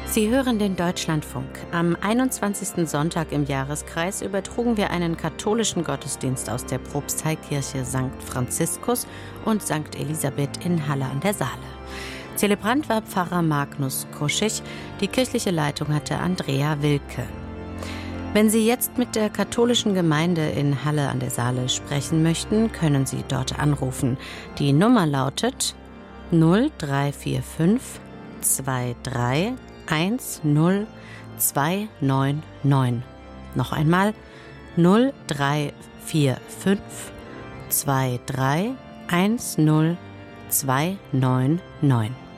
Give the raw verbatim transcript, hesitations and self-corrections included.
Sie hören den Deutschlandfunk. Am einundzwanzigsten Sonntag im Jahreskreis übertrugen wir einen katholischen Gottesdienst aus der Propsteikirche Sankt Franziskus und Sankt Elisabeth in Halle an der Saale. Zelebrant war Pfarrer Magnus Kruschig, die kirchliche Leitung hatte Andrea Wilke. Wenn Sie jetzt mit der katholischen Gemeinde in Halle an der Saale sprechen möchten, können Sie dort anrufen. Die Nummer lautet null drei vier fünf zwei drei eins null zwei neun neun. Noch einmal null drei vier fünf zwei drei eins null zwei neun neun.